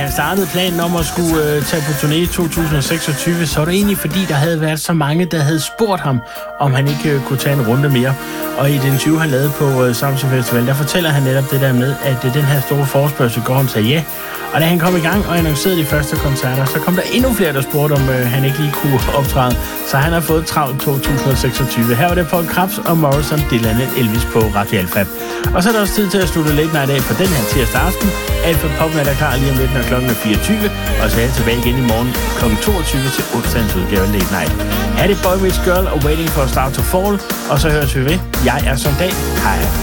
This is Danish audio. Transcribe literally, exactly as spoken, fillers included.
startede planen om at skulle øh, tage på turné i to tusind og seksogtyve, så var det egentlig fordi, der havde været så mange, der havde spurgt ham, om han ikke øh, kunne tage en runde mere. Og i det interview, han lavede på øh, Samsø Festival, der fortæller han netop det der med, at øh, den her store forespørgsel går, han sagde ja. Og da han kom i gang og annoncerede de første koncerter, så kom der endnu flere, der spurgte, om øh, han ikke lige kunne optræde. Så han har fået travlt to tusind og seksogtyve. Her var det Paul Krebs og Morrison, Dylan og Elvis på Radio Alfa. Og så er der også tid til at slutte Late Night af for den her tirsdag aften. Alfa Pop er klar lige om lidt, når klokken er fireogtyve. Og så er jeg tilbage igen i morgen klokken toogtyve til onsdagens udgave af Late Night. Her er det Boy Meets Girl og Waiting for a Star to Fall. Og så høres vi ved. Jeg er Søren Dahl. Hej.